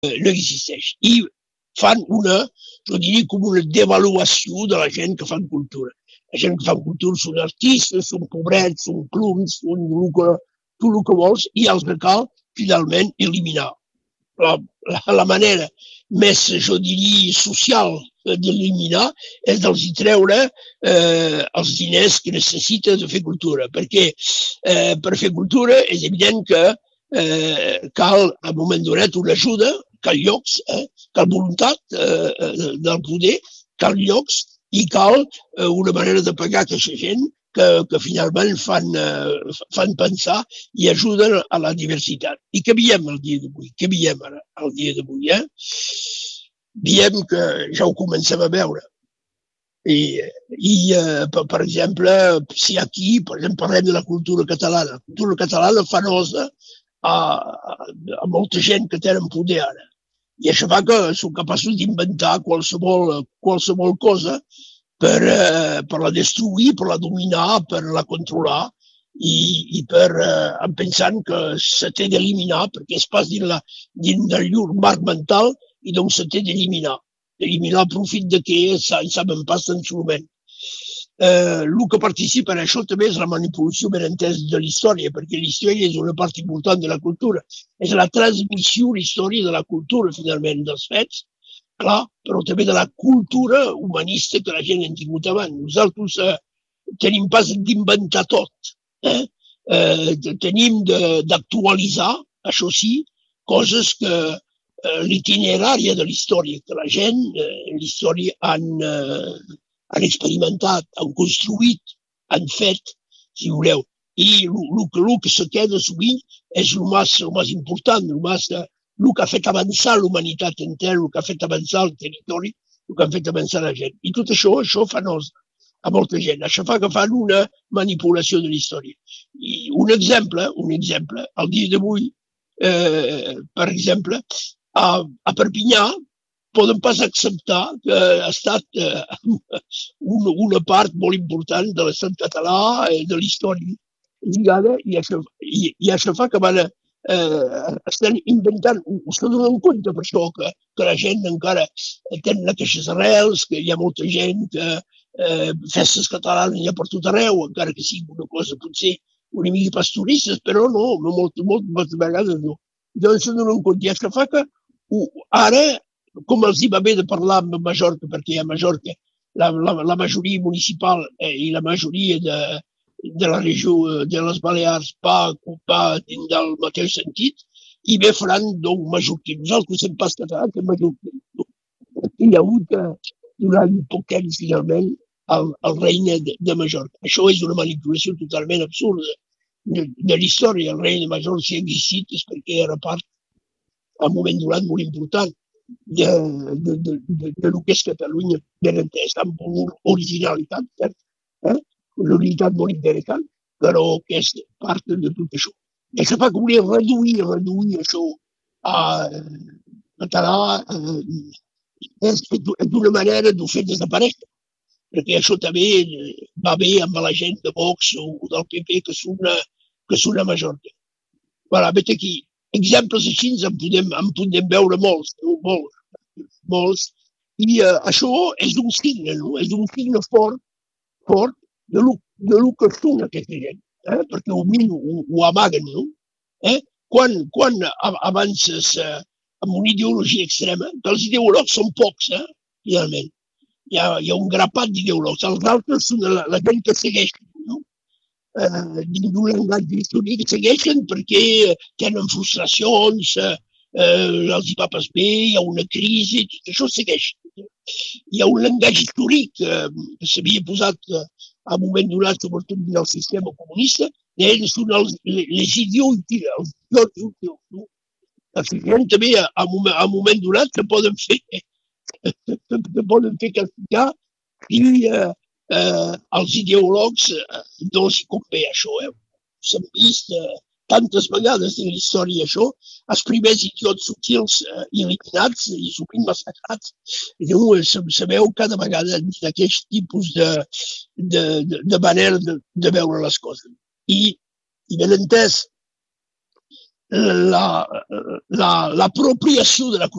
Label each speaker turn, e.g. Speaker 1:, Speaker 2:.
Speaker 1: no existeix. I fan jo diria, com una devaluació de la gent que fan cultura. La gent que fan cultura són artistes, són pobrets, són clubs, són tot el que vols, i els que cal, finalment, eliminar. La manera més, jo diria, social d'eliminar és dels treure els diners que necessita de fer cultura, perquè per fer cultura és evident que cal, a un moment donat, una ajuda, cal llocs, cal voluntat del poder, cal llocs i cal una manera de pagar aquesta gent que finalment fan pensar i ajuden a la diversitat. I què veiem el dia d'avui? Què veiem ara, el dia d'avui? Veiem que ja ho comencem a veure. I per exemple, si aquí, per exemple, parlem de la cultura catalana. La cultura catalana fa nosa a molta gent que tenen poder ara. I això fa que són capaços d'inventar qualsevol cosa per la destruir, per la dominar, per la controlar i pensant que se té d'eliminar perquè és pas dins del llur marc mental i doncs se té d'eliminar el profit de què en saben pas en su moment. El que participa en això també és la manipulació ben entesa de la història, perquè la història és una part important de la cultura. És la transmissió, la història de la cultura, finalment, dels fets, clar, però també de la cultura humanista que la gent ha tingut abans. Nosaltres tenim pas d'inventar tot. Tenim d'actualitzar, això sí, coses que l'itinerària de la història, que la gent, l'història han experimentat, han construït, han fet, si voleu. I el que se queda sovint és el més important, el que ha fet avançar l'humanitat entera, el que ha fet avançar el territori, el que ha fet avançar la gent. I tot això fa nosa a molta gent. Això fa que fan una manipulació de la història. I un exemple, el dia d'avui, per exemple, a Perpinyà poden pas acceptar que ha estat una part molt important de l'estat català, de la història lligada, i això fa que van estan inventant, s'ho donen compte per això, que la gent encara tenen aquestes arrels, que hi ha molta gent que festes catalanes hi ha per tot arreu, encara que sigui una cosa potser una mica pastoristes, però no, moltes vegades no. Llavors s'ho donen compte, i això fa que ara, com els hi va bé de parlar amb Mallorca, perquè a Mallorca la majoria municipal i la majoria de la regió de les Balears va dins del mateix sentit, i bé faran mallorquí. Nosaltres hem pas català que mallorquí. Hi ha hagut durant poc temps, finalment, el regne de Mallorca. Això és una manipulació totalment absurda de la història. El regne de Mallorca, si ha existit, és perquè era part, a un moment donat, molt important de lo que és Catalunya, ben entès, amb una originalitat, una unitat molt interessant, però que és part de tot això. I això fa que volia reduir això a català és d'una manera de fer desaparèixer, perquè això també va bé amb la gent de Vox o del PP que són a Mallorca. Voilà, vet aquí. Exemples així en podem veure molts, i això és un signe, no? És un signe fort de lo que són aquesta gent, perquè ho amaguen, no? Quan avances amb una ideologia extrema, que els ideòlegs són pocs, finalment. Hi ha un grapat d'ideòlegs, els altres són la gent que segueixen, no? Dins d'un llenguatge històric segueixen perquè tenen frustracions, els hi va pas bé, hi ha una crisi, tot això segueix. Hi ha un llenguatge històric que s'havia posat a un moment donat, sobretot dins el sistema comunista, ells són les idiotes, els idiotes. Els gent també, a un moment donat, se poden fer castigar i els ideòlegs no els convé això. S'han vist tantes vegades en la història això, els primers idiots subtils eliminats i sovint massacrats. Se veu cada vegada d'aquest tipus de manera de veure les coses. I ben entès, l'apropiació de la